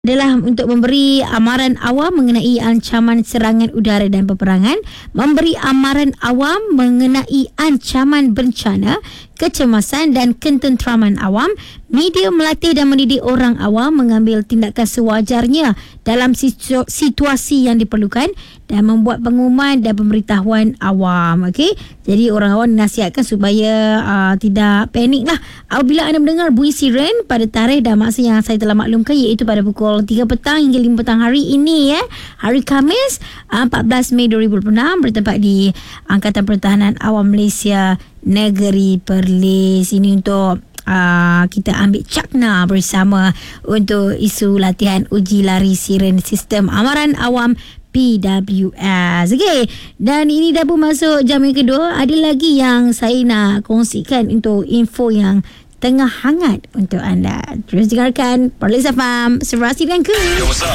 adalah untuk memberi amaran awam mengenai ancaman serangan udara dan peperangan, memberi amaran awam mengenai ancaman bencana, kecemasan dan ketenteraman awam. Media melatih dan mendidik orang awam mengambil tindakan sewajarnya dalam situasi yang diperlukan dan membuat pengumuman dan pemberitahuan awam. Okey, jadi orang awam dinasihatkan supaya tidak panik lah apabila anda mendengar bunyi siren pada tarikh dan masa yang saya telah maklumkan, iaitu pada pukul 3 petang hingga 5 petang hari ini, hari Khamis 14 Mei 2026, bertempat di Angkatan Pertahanan Awam Malaysia Negeri Perlis. Ini untuk kita ambil cakna bersama untuk isu latihan uji lari siren sistem amaran awam PWS. Okey, dan ini dah pun masuk jam yang kedua. Ada lagi yang saya nak kongsikan untuk info yang tengah hangat untuk anda. Terus dengarkan Perlis FM, Serasi dan Ku.